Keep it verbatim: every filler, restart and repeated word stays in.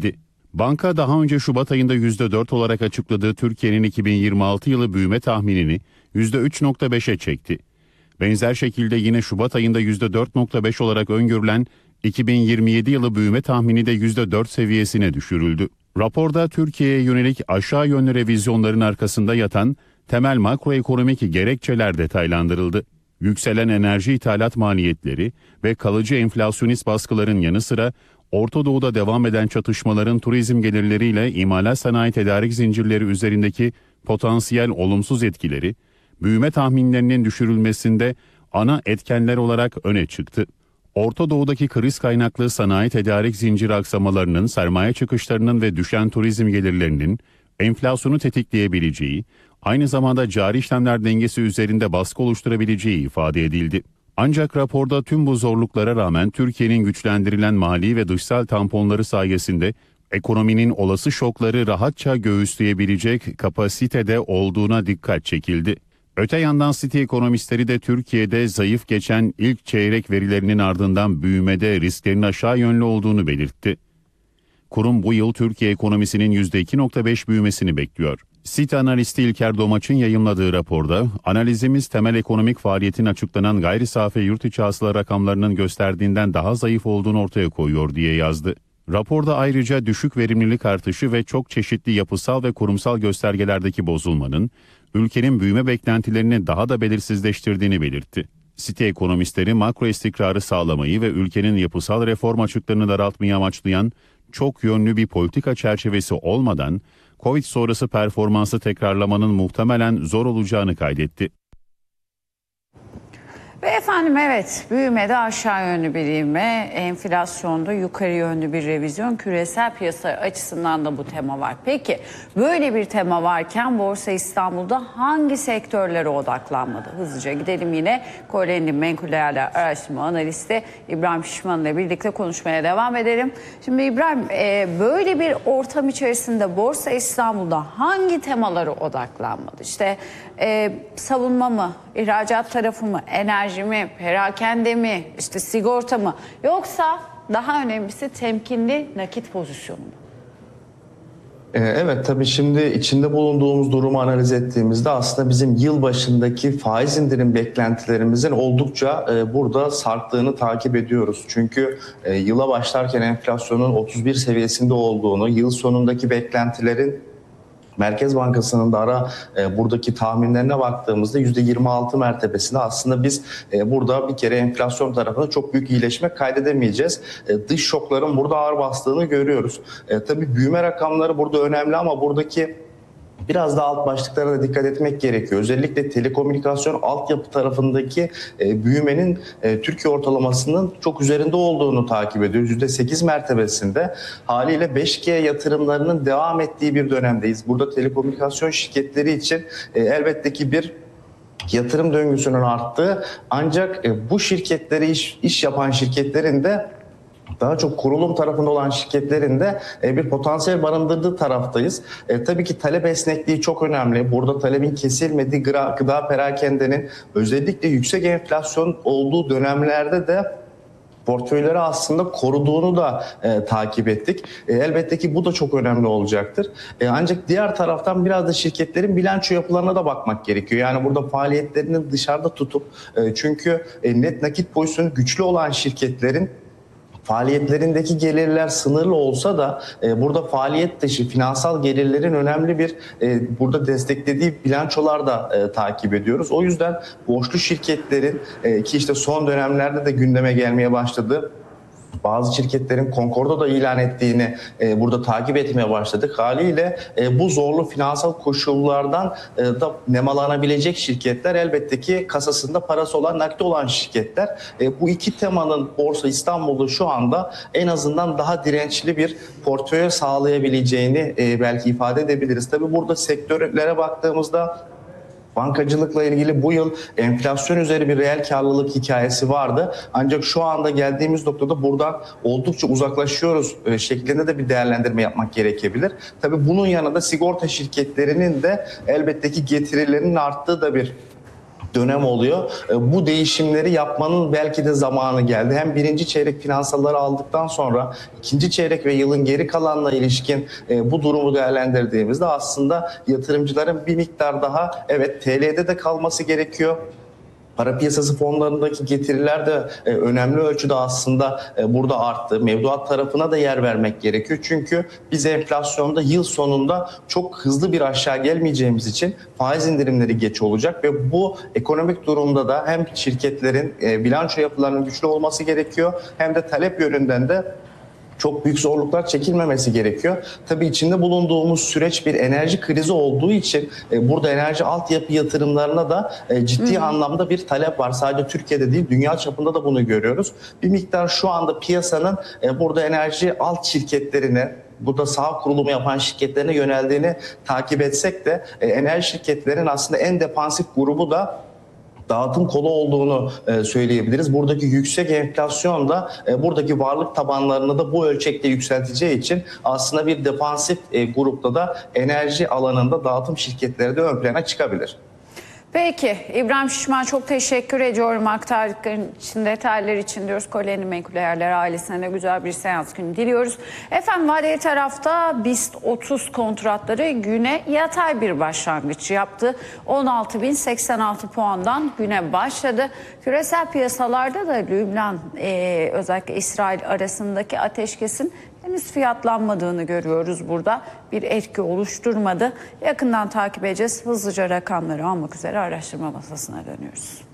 geriledi. Banka daha önce Şubat ayında yüzde dört olarak açıkladığı Türkiye'nin iki bin yirmi altı yılı büyüme tahminini yüzde üç nokta beşe çekti. Benzer şekilde yine Şubat ayında yüzde dört nokta beş olarak öngörülen iki bin yirmi yedi yılı büyüme tahmini de yüzde dört seviyesine düşürüldü. Raporda Türkiye'ye yönelik aşağı yönlü revizyonların arkasında yatan temel makroekonomik gerekçeler detaylandırıldı. Yükselen enerji ithalat maliyetleri ve kalıcı enflasyonist baskıların yanı sıra Orta Doğu'da devam eden çatışmaların turizm gelirleriyle imalat sanayi tedarik zincirleri üzerindeki potansiyel olumsuz etkileri, büyüme tahminlerinin düşürülmesinde ana etkenler olarak öne çıktı. Orta Doğu'daki kriz kaynaklı sanayi tedarik zinciri aksamalarının, sermaye çıkışlarının ve düşen turizm gelirlerinin enflasyonu tetikleyebileceği, aynı zamanda cari işlemler dengesi üzerinde baskı oluşturabileceği ifade edildi. Ancak raporda tüm bu zorluklara rağmen Türkiye'nin güçlendirilen mali ve dışsal tamponları sayesinde ekonominin olası şokları rahatça göğüsleyebilecek kapasitede olduğuna dikkat çekildi. Öte yandan Citi ekonomistleri de Türkiye'de zayıf geçen ilk çeyrek verilerinin ardından büyümede risklerin aşağı yönlü olduğunu belirtti. Kurum bu yıl Türkiye ekonomisinin yüzde iki nokta beş büyümesini bekliyor. Citi analisti İlker Domaç'ın yayımladığı raporda, analizimiz temel ekonomik faaliyetin açıklanan gayri safi yurt içi hasıla rakamlarının gösterdiğinden daha zayıf olduğunu ortaya koyuyor diye yazdı. Raporda ayrıca düşük verimlilik artışı ve çok çeşitli yapısal ve kurumsal göstergelerdeki bozulmanın, ülkenin büyüme beklentilerini daha da belirsizleştirdiğini belirtti. Citi ekonomistleri makro istikrarı sağlamayı ve ülkenin yapısal reform açıklarını daraltmayı amaçlayan çok yönlü bir politika çerçevesi olmadan Covid sonrası performansı tekrarlamanın muhtemelen zor olacağını kaydetti. Ve efendim evet, büyümede aşağı yönlü bir ivme, enflasyonda yukarı yönlü bir revizyon, küresel piyasa açısından da bu tema var. Peki böyle bir tema varken Borsa İstanbul'da hangi sektörlere odaklanmadı? Hızlıca gidelim yine Kore'nin menkul değerler araştırma analisti İbrahim Şişman ile birlikte konuşmaya devam edelim. Şimdi İbrahim, e, böyle bir ortam içerisinde Borsa İstanbul'da hangi temalara odaklanmadı? İşte e, savunma mı, ihracat tarafı mı, enerji mi, perakende mi, işte sigorta mı, yoksa daha önemlisi temkinli nakit pozisyonu mu? Evet, tabii şimdi içinde bulunduğumuz durumu analiz ettiğimizde aslında bizim yıl başındaki faiz indirim beklentilerimizin oldukça burada sarktığını takip ediyoruz. Çünkü yıla başlarken enflasyonun otuz bir seviyesinde olduğunu, yıl sonundaki beklentilerin Merkez Bankası'nın da ara e, buradaki tahminlerine baktığımızda yüzde yirmi altı mertebesinde aslında biz e, burada bir kere enflasyon tarafında çok büyük iyileşme kaydedemeyeceğiz. E, dış şokların burada ağır bastığını görüyoruz. E, tabii büyüme rakamları burada önemli ama buradaki biraz da alt başlıklara da dikkat etmek gerekiyor. Özellikle telekomünikasyon altyapı tarafındaki e, büyümenin e, Türkiye ortalamasının çok üzerinde olduğunu takip ediyoruz. yüzde sekiz mertebesinde haliyle beş G yatırımlarının devam ettiği bir dönemdeyiz. Burada telekomünikasyon şirketleri için e, elbette ki bir yatırım döngüsünün arttığı, ancak e, bu şirketleri iş, iş yapan şirketlerin de daha çok kurulum tarafında olan şirketlerin de bir potansiyel barındırdığı taraftayız. E, tabii ki talep esnekliği çok önemli. Burada talebin kesilmediği gıda, gıda perakendenin özellikle yüksek enflasyon olduğu dönemlerde de portföyleri aslında koruduğunu da e, takip ettik. E, elbette ki bu da çok önemli olacaktır. E, ancak diğer taraftan biraz da şirketlerin bilanço yapılarına da bakmak gerekiyor. Yani burada faaliyetlerini dışarıda tutup e, çünkü e, net nakit pozisyonu güçlü olan şirketlerin faaliyetlerindeki gelirler sınırlı olsa da e, burada faaliyet dışı finansal gelirlerin önemli bir e, burada desteklediği bilançolar da e, takip ediyoruz. O yüzden borçlu şirketlerin e, ki işte son dönemlerde de gündeme gelmeye başladı. Bazı şirketlerin Concordo'da ilan ettiğini e, burada takip etmeye başladık. Haliyle e, bu zorlu finansal koşullardan e, da nemalanabilecek şirketler elbette ki kasasında parası olan, nakdi olan şirketler. E, bu iki temanın Borsa İstanbul'da şu anda en azından daha dirençli bir portföy sağlayabileceğini e, belki ifade edebiliriz. Tabii burada sektörlere baktığımızda bankacılıkla ilgili bu yıl enflasyon üzeri bir reel karlılık hikayesi vardı. Ancak şu anda geldiğimiz noktada buradan oldukça uzaklaşıyoruz şeklinde de bir değerlendirme yapmak gerekebilir. Tabii bunun yanında sigorta şirketlerinin de elbette ki getirilerinin arttığı da bir dönem oluyor. Bu değişimleri yapmanın belki de zamanı geldi. Hem birinci çeyrek finansalları aldıktan sonra ikinci çeyrek ve yılın geri kalanına ilişkin bu durumu değerlendirdiğimizde aslında yatırımcıların bir miktar daha evet T L'de de kalması gerekiyor. Para piyasası fonlarındaki getiriler de e, önemli ölçüde aslında e, burada arttı. Mevduat tarafına da yer vermek gerekiyor. Çünkü biz enflasyonda yıl sonunda çok hızlı bir aşağı gelmeyeceğimiz için faiz indirimleri geç olacak ve bu ekonomik durumda da hem şirketlerin e, bilanço yapılarının güçlü olması gerekiyor hem de talep yönünden de çok büyük zorluklar çekilmemesi gerekiyor. Tabii içinde bulunduğumuz süreç bir enerji krizi olduğu için e, burada enerji altyapı yatırımlarına da e, ciddi hmm. anlamda bir talep var. Sadece Türkiye'de değil, dünya çapında da bunu görüyoruz. Bir miktar şu anda piyasanın e, burada enerji alt şirketlerine, burada sağ kurulumu yapan şirketlerine yöneldiğini takip etsek de e, enerji şirketlerinin aslında en defansif grubu da dağıtım kolu olduğunu e, söyleyebiliriz. Buradaki yüksek enflasyon da e, buradaki varlık tabanlarını da bu ölçekte yükselteceği için aslında bir defansif e, grupta da enerji alanında dağıtım şirketleri de ön plana çıkabilir. Peki İbrahim Şişman, çok teşekkür ediyorum aktardıkların için, detaylar için diyoruz. Koleni Menkul Değerler ailesine de güzel bir seans günü diliyoruz. Efendim vadeli tarafta BIST otuz kontratları güne yatay bir başlangıç yaptı. on altı bin seksen altı puandan güne başladı. Küresel piyasalarda da Lübnan e, özellikle İsrail arasındaki ateşkesin henüz fiyatlanmadığını görüyoruz burada. Bir etki oluşturmadı. Yakından takip edeceğiz. Hızlıca rakamları almak üzere araştırma masasına dönüyoruz.